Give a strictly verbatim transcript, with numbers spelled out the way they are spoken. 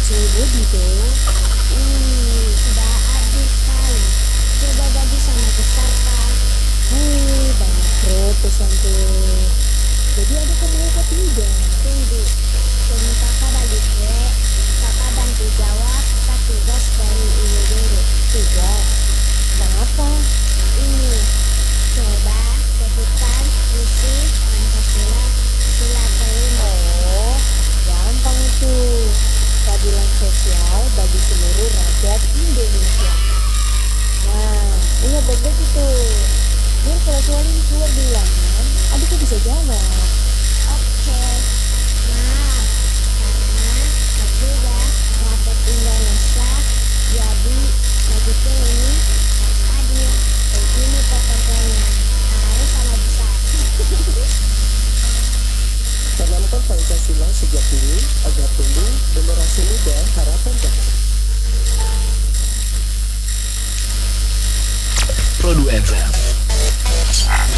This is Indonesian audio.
sesuai body tuh. Hmm, sudah adil sekali. Coba bagi sama besarkan. Hei, banyak protes tuh. Jadi adakah mau apa tidak? Tunggu, sebelum kakak bagi kue, kakak bantu jawab empat tugas dari ibu guru. Tugas. Tentang apa? Ini, coba sebutkan visi Pancasila sila kelima. Oh, gampang itu. Keadilan sosial bagi seluruh rakyat Indonesia. Nah, ingat baik-baik itu. Biar kalau soal ini keluar di ulangan, adiknya bisa jawab. Oke, nah, karena tak juga rakyat Indonesia, jadi bagi kue ini harus adil. Begini pokoknya, harus sama besar. Tanamkan Pancasila sejak dini agar tumbuh generasi muda harapan bangsa. Produk F M